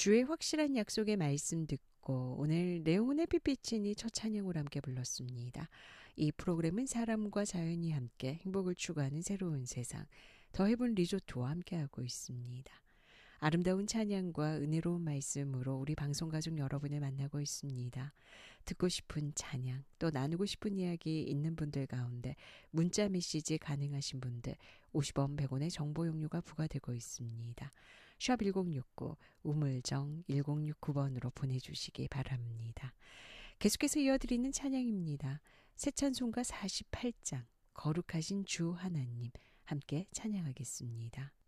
주의 확실한 약속의 말씀 듣고 오늘 내용은 햇빛비치니 첫 찬양으로 함께 불렀습니다. 이 프로그램은 사람과 자연이 함께 행복을 추구하는 새로운 세상 더 헤븐 리조트와 함께하고 있습니다. 아름다운 찬양과 은혜로운 말씀으로 우리 방송가족 여러분을 만나고 있습니다. 듣고 싶은 찬양, 또 나누고 싶은 이야기 있는 분들 가운데 문자 메시지 가능하신 분들 50원 100원의 정보 용료가 부과되고 있습니다. 샵 1069 우물정 1069번으로 보내주시기 바랍니다. 계속해서 이어드리는 찬양입니다. 새 찬송가 48장 거룩하신 주 하나님 함께 찬양하겠습니다.